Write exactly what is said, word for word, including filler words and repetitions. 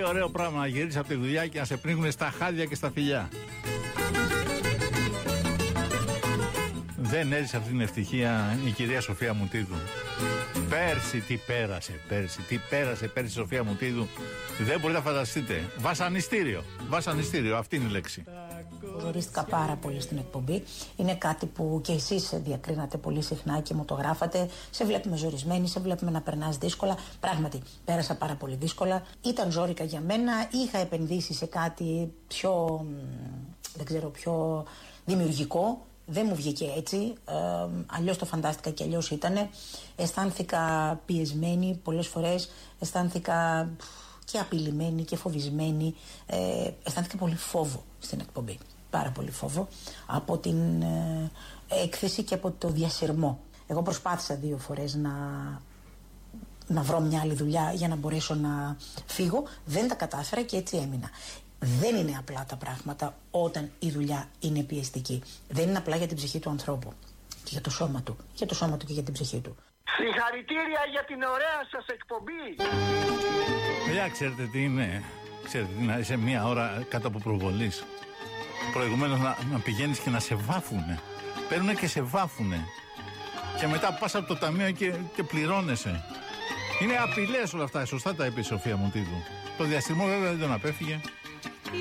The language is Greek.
Τι ωραίο πράγμα να γυρίσεις από τη δουλειά και να σε πνίγουν στα χάδια και στα θηλιά. Δεν έζησε αυτή την ευτυχία η κυρία Σοφία Μουτίδου. Πέρσι τι πέρασε, πέρσι τι πέρασε, πέρσι η Σοφία Μουτίδου. Δεν μπορείτε να φανταστείτε. Βασανιστήριο. Βασανιστήριο, αυτή είναι η λέξη. Γνωρίστηκα πάρα πολύ στην εκπομπή. Είναι κάτι που και εσείς διακρίνατε πολύ συχνά και μου το γράφατε. Σε βλέπουμε ζορισμένη, σε βλέπουμε να περνάς δύσκολα. Πράγματι, πέρασα πάρα πολύ δύσκολα. Ήταν ζόρικα για μένα. Είχα επενδύσει σε κάτι πιο, δεν ξέρω, πιο δημιουργικό. Δεν μου βγήκε έτσι, ε, αλλιώς το φαντάστηκα και αλλιώς ήτανε. Αισθάνθηκα πιεσμένη πολλές φορές, αισθάνθηκα και απειλημένη και φοβισμένη, ε, αισθάνθηκα πολύ φόβο στην εκπομπή, πάρα πολύ φόβο από την ε, έκθεση και από το διασυρμό. Εγώ προσπάθησα δύο φορές να, να βρω μια άλλη δουλειά για να μπορέσω να φύγω, δεν τα κατάφερα και έτσι έμεινα. Δεν είναι απλά τα πράγματα όταν η δουλειά είναι πιεστική. Δεν είναι απλά για την ψυχή του ανθρώπου και για το σώμα του. Για το σώμα του και για την ψυχή του. Συγχαρητήρια για την ωραία σας εκπομπή. Παιδιά, ξέρετε τι είναι. Ξέρετε τι είναι, είσαι μία ώρα κάτω από προβολής. Προηγουμένως να, να πηγαίνεις και να σε βάφουνε. Παίρνουνε και σε βάφουνε. Και μετά πας από το ταμείο και, και πληρώνεσαι. Είναι απειλές όλα αυτά. Σωστά τα είπε η Σοφία Μουτίδου. Το διαστημό βέβαια δεν τον απέφυγε.